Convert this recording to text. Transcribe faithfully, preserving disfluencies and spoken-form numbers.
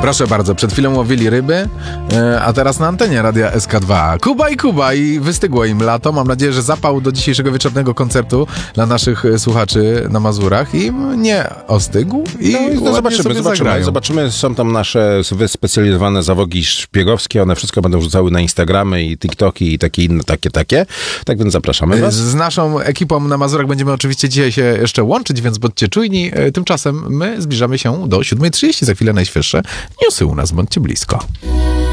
Proszę bardzo, przed chwilą łowili ryby, a teraz na antenie Radia S K dwa. Kuba i Kuba i wystygło im lato. Mam nadzieję, że zapał do dzisiejszego wieczornego koncertu dla naszych słuchaczy na Mazurach im nie ostygł i no, no, zobaczymy, zobaczymy, zobaczymy. Są tam nasze wyspecjalizowane zawogi szpiegowskie, one wszystko będą rzucały na Instagramy i TikToki i takie inne, takie, takie. Tak więc zapraszamy was. Z naszą ekipą na Mazurach będziemy oczywiście dzisiaj się jeszcze łączyć, więc bądźcie czujni. Tymczasem my zbliżamy się do siódma trzydzieści, za chwilę najświeższe newsy u nas, bądźcie blisko.